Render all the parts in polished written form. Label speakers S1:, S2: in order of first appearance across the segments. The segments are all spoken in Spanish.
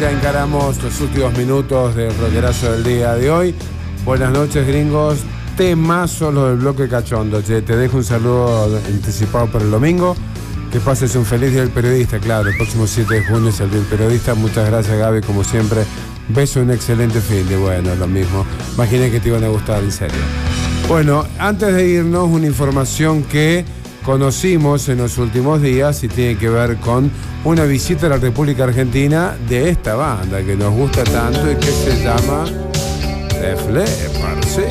S1: ya encaramos los últimos minutos del rockerazo del día de hoy. Buenas noches, gringos. Temazo lo del bloque cachondo. Che, te dejo un saludo anticipado para el domingo. Que pases un feliz día del periodista. Claro, el próximo 7 de junio es el día del periodista. Muchas gracias, Gaby, como siempre. Beso, un excelente fin de bueno, lo mismo. Imaginé que te iban a gustar, en serio. Bueno, antes de irnos, una información que conocimos en los últimos días y tiene que ver con una visita a la República Argentina de esta banda que nos gusta tanto y que se llama Def Leppard, sí.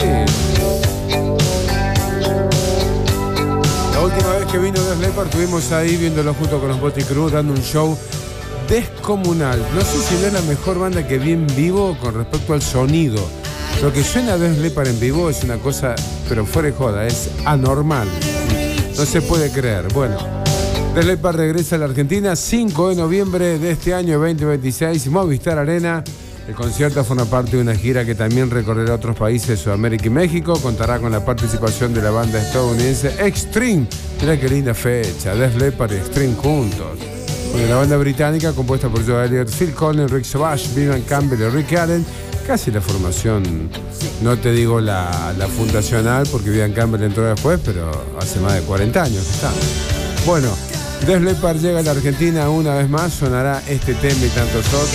S1: La última vez que vino Def Leppard estuvimos ahí viéndolo junto con los Motley Crue dando un show descomunal. No sé si no es la mejor banda que vi en vivo con respecto al sonido. Lo que suena Def Leppard en vivo es una cosa, pero fuera de joda, es anormal. No se puede creer. Bueno, Def Leppard regresa a la Argentina 5 de noviembre de este año 2026, Movistar Arena. El concierto forma parte de una gira que también recorrerá otros países de Sudamérica y México. Contará con la participación de la banda estadounidense Extreme. Mira qué linda fecha, Def Leppard y Extreme juntos. Bueno, la banda británica compuesta por Joe Elliott, Phil Collins, Rick Savage, Vivian Campbell y Rick Allen. Casi la formación, no te digo la fundacional, porque Vivian Campbell entró después, pero hace más de 40 años que están. Bueno, Def Leppard llega a la Argentina una vez más, sonará este tema y tantos otros.